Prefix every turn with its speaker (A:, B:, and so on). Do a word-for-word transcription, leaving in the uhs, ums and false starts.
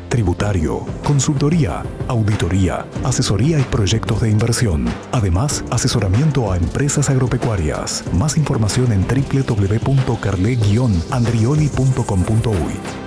A: tributario, consultoría, auditoría, asesoría y proyectos de inversión. Además, asesoramiento a empresas agropecuarias. Más información en doble u doble u doble u punto carle guion andrioli punto com punto uy.